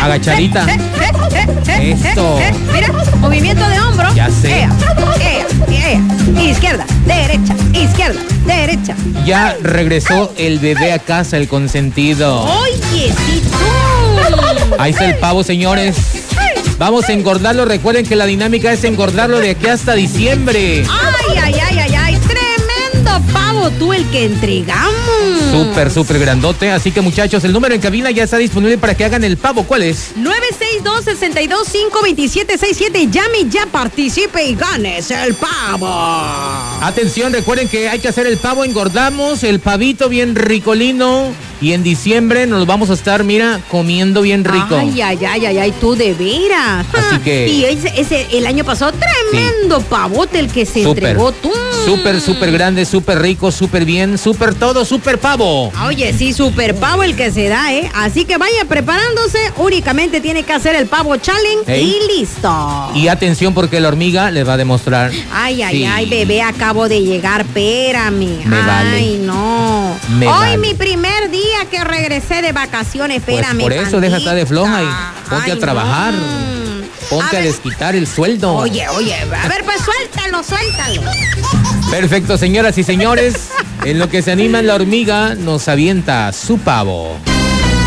Agachadita. Esto. Mira, movimiento de hombro. Ya sé. Izquierda, derecha, izquierda, derecha. Ya regresó el bebé a casa, el consentido. Oye, sí tú. Ahí está el pavo, señores. Vamos a engordarlo. Recuerden que la dinámica es engordarlo de aquí hasta diciembre. Ay. Tremendo pavo tú el que entregamos. Súper grandote. Así que, muchachos, el número en cabina ya está disponible para que hagan el pavo. ¿Cuál es? 962-625-2767. Llame ya, participe y ganes el pavo. Atención, recuerden que hay que hacer el pavo. Engordamos el pavito bien ricolino. Y en diciembre nos lo vamos a estar, mira, comiendo bien rico. Ay, tú de veras. Así que... Y ese el año pasado, tremendo pavote el que se entregó tú. Súper grande, súper rico, súper bien, súper todo, súper pavo. Oye, sí, súper pavo el que se da, ¿eh? Así que vaya preparándose, únicamente tiene que hacer el pavo challenge y listo. Y atención porque la hormiga le va a demostrar. Ay, bebé, acabo de llegar, espérame. Vale. No. Hoy mi primer día que regresé de vacaciones, espérame. Pues por eso deja estar de floja y ponte a trabajar. Ponte a desquitar el sueldo. Oye, a ver, pues suéltalo. Perfecto, señoras y señores. En lo que se anima la hormiga, nos avienta su pavo.